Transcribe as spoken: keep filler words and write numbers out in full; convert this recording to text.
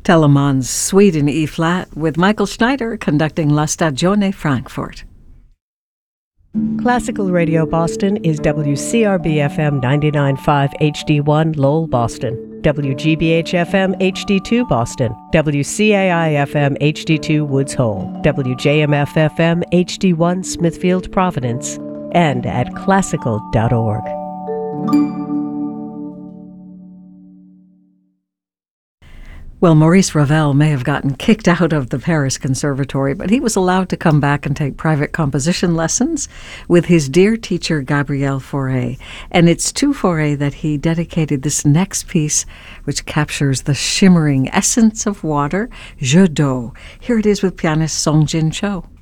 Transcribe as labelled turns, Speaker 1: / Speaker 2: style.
Speaker 1: Telemann's Suite in E-flat with Michael Schneider conducting La Stagione Frankfurt.
Speaker 2: Classical Radio Boston is W C R B F M ninety-nine point five H D one Lowell, Boston, W G B H F M H D two Boston, W C A I F M H D two Woods Hole, W J M F F M H D one Smithfield, Providence, and at classical dot org.
Speaker 1: Well, Maurice Ravel may have gotten kicked out of the Paris Conservatory, but he was allowed to come back and take private composition lessons with his dear teacher, Gabriel Fauré. And it's to Fauré that he dedicated this next piece, which captures the shimmering essence of water, Jeu d'eau. Here it is with pianist Song Jin Cho.